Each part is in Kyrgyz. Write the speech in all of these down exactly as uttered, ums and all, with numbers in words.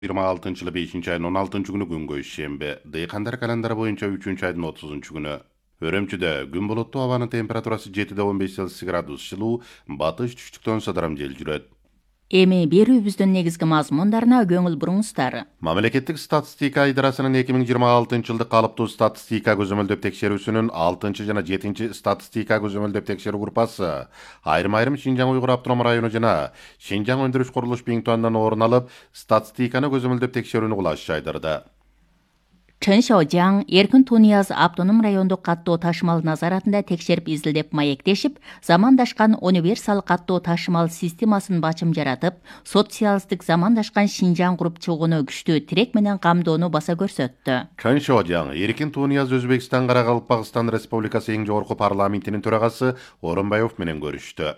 yigirma altıncı yılı beşinci ayın on altıncı günü gün şembe. Dıyıkanдар kalendara boyunca üçüncü ayın otuzuncu günü. Örümçüde gün bulutlu havanın temperaturası жетide он беш Celsius gradus жылуу, батыш түштүктөн сыдырым жел жүрөт. Эми берүүбүздүн негизги мазмундарына көңүл буруңуздар. Мамлекеттик статистика идарасынын эки миң жыйырма алтынчы жылды калыптуу статистика көзөмөлдөп текшерүүсүнүн алтынчы жана жетинчи статистика көзөмөлдөп текшерүү группасы айрым-айрым Шинжаң Уйгур автоном району жана Шинжаң өндүрүш курулуш Биңтуандан орун алып, статистиканы көзөмөлдөп текшерүүнү кулаш жайдырды. Чын Шаожаң Эркин Тунияз автоном райондук каттоо ташымал назаратында текшерип изилдеп маектешип, замандашкан универсал каттоо ташымал системасын бачым жаратып, социалисттик замандашкан Шинжаң куруп чыгууну күчтүү тирек менен камдоону баса көрсөттү. Чын Шаожаң Эркин Тунияз Өзбекстан Каракалпакстан Республикасы эң жогорку парламентинин төрагасы Орунбаев менен көрүштү.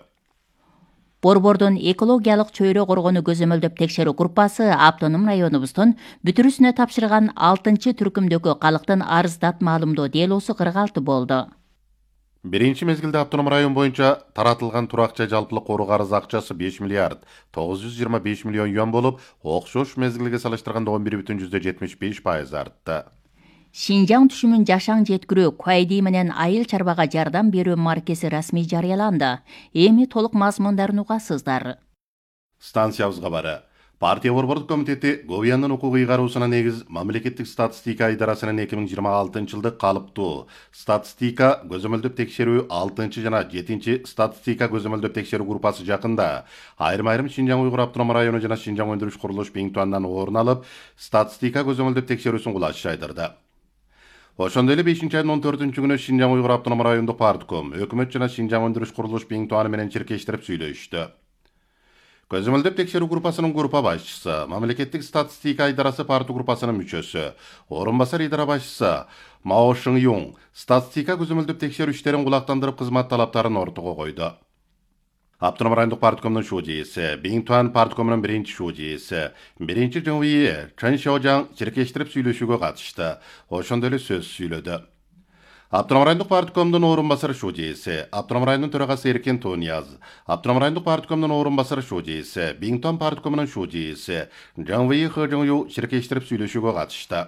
Борбордун экологиялык чөйрө коргону көзөмөлдөп текшерүү группасы автоном районубуздун бүтүрүсүнө тапшырган алтынчы түркүмдөгү калктын арыздат маалымдоо делосу кырк алты болду. Биринчи мезгилде автоном район боюнча таратылган туракча жалпылык кору карыз акчасы беш миллиард тогуз жүз жыйырма беш миллион юан болуп, окшош мезгилге салыштырганда он бир бүтүн жүздө жетимиш беш пайыз артты. Шинжаң түшүмүн жашаң жеткирүү Куайди менен айыл чарбага жардам берүү маркеси расмий жарыяланды. Эми толук мазмундарын угасыздар. Станциябызга бары. Партия борбордук комитети Говияндын укук ыйгаруусуна негиз мамлекеттик статистика идарасынын эки миң жыйырма алтынчы жылды калыптуу статистика көзөмөлдөп текшерүү алтынчы жана жетинчи статистика көзөмөлдөп текшерүү группасы жакында айрым-айрым Шинжаң Уйгур автоном району жана Шинжаң өндүрүш курулуш Биңтуандан орун алып, статистика көзөмөлдөп текшерүүсүн кулаш жайдырды. Ошондой эле бешинчи айдын он төртүнчү күнү Шинжаң Уйгур автоном райондук партком, өкмөт жана Шинжаң өндүрүш курулуш Биңтуаны менен чиркештирип сүйлөштү. Көзөмөлдөп текшерүү группасынын группа башчысы, мамлекеттик статистика идарасы парты группасынын мүчөсү, орун басар идара башчысы Мао Шың Юң статистика көзөмөлдөп текшерүү иштерин кулактандырып кызмат талаптарын ортого койду. Автоном райондук парткомдун шуудиеси, Биңтуан парткомунун биринчи шуудиеси, биринчи жыңвийи Чын Шаожаң чиркештирип сүйлөшүүгө катышты. Ошондой эле сөз сүйлөдү. Автоном райондук парткомдун орун басары шуудиеси, Автоном районунун төрагасы Эркин Тунияз, Автоном райондук парткомдун орун басары шуудиеси, Биңтуан парткомунун шуудиеси Жаңвийи Хыжыңю чиркештирип сүйлөшүүгө катышты.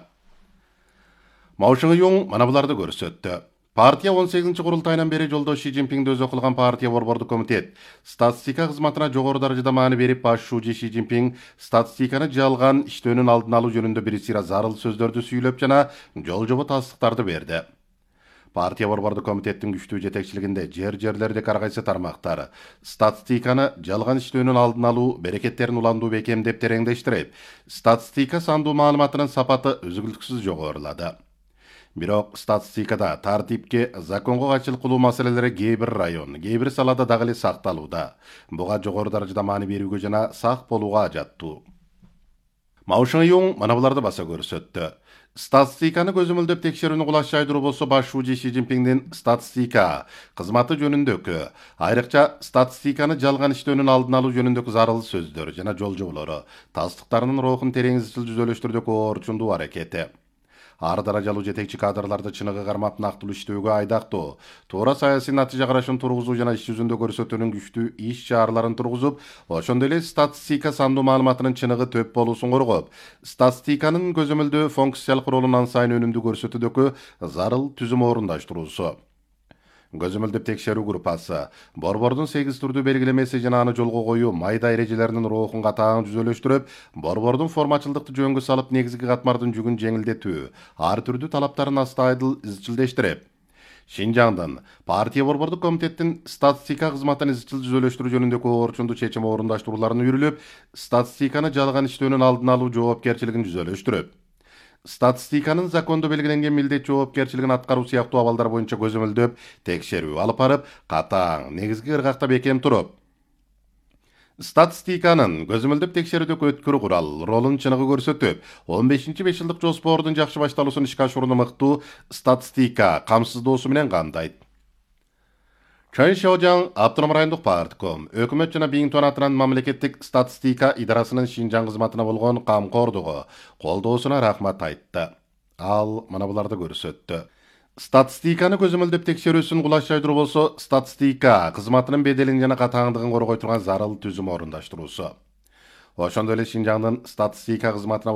Маушың Юң мана буларды көрсөттү. Партия он сегизинчи курултайынан бери жолдош Ши Цзиньпиңди өзү кылган партия борбордук комитет статистика кызматына жогору даражада маани берип, баш шуучу Ши Цзиньпиң статистиканы жалган иштөөнүн алдын алуу жөнүндө бир сыйра зарыл сөздөрдү сүйлөп жана жол жобо тастыктарды берди. Партия борбордук комитеттин күчтүү жетекчилигинде жер-жерлердеги ар кайсы тармактар статистиканы жалган иштөөнүн алдын алуу, берекеттерин уландуу бекемдеп тереңдештирип, статистика сандуу маалыматынын сапаты үзгүлтүксүз жогорулады. Бирок статистикада тартипке, законго кайшылык кылуу маселелери кээ бир район, кээ бир салада дагы эле сакталууда. Буга жогору даражада маани берүүгө жана сак болууга ажаттуу. Маушың Юң мана буларды баса көрсөттү. Статистиканы көзөмөлдөп текшерүүнү кулаш жайдыруу болсо баш шуучу Ши Цзиньпиңдин статистика кызматы жөнүндөгү, айрыкча статистиканы жалган иштөөнүн алдын алуу жөнүндөгү зарыл сөздөр жана жол жоболору тастыктарынын рухун терең изчил жүзөлөштүрүүгө орчундуу аракети. Ар даражалуу жетекчи кадрларды чыныгы кармап нактылуу иштөөгө айдактуу, туура саясий натыйжа карашын тургузуу жана иш жүзүндө көрсөтүүнүн күчтүү иш чараларын тургузуп, ошондой эле статистика сандуу маалыматынын чыныгы төп болуусун коргоп, статистиканын көзөмөлдөө функциялык ролун ан сайын өнүмдүү көрсөтүүдөгү зарыл түзүм орундаштыруусу. Көзөмөлдөп текшерүү группасы борбордун сегиз түрдүү белгилемеси жана аны жолго коюу майда эрежелеринин рухун катаң жүзөлөштүрүп, борбордун формачылдыкты жөнгө салып негизги катмардын жүгүн жеңилдетүү, ар түрдүү талаптарын астайдыл изчилдештирип, Шинжаңдын партия борбордук комитеттин статистика кызматын изчил жүзөлөштүрүү жөнүндөгү орчундуу чечим орундаштырууларын үйрүлүп, статистиканы жалган иштөөнүн алдын алуу жоопкерчилигин жүзөлөштүрүп, статистиканын закондо белгиленген милдет жоопкерчилигин аткаруу сыяктуу абалдар боюнча көзөмөлдөп текшерүү алып барып, катаң негизги ыргакта бекем туруп, статистиканын көзөмөлдөп текшерүүдөгү өткүр курал ролун чыныгы көрсөтүп, он бешинчи беш жылдык жоспордун жакшы башталуусун ишке ашырууну мыктуу статистика камсыздоосу менен камдайт. Чын Шаожаң автоном райондук партком, өкмөт жана Биңтуан атынан мамлекеттик статистика идарасынын Шинжаң кызматына болгон камкордугу, колдоосуна рахмат айтты. Ал мана буларды көрсөттү. Статистиканы көзөмөлдөп текшерүүсүн кулаш жайдыруу болсо, статистика кызматынын беделин жана катааңдыгын коргой турган зарыл түзүм орундаштыруусу. ошондой эле Шинжаңдын статистика кызматына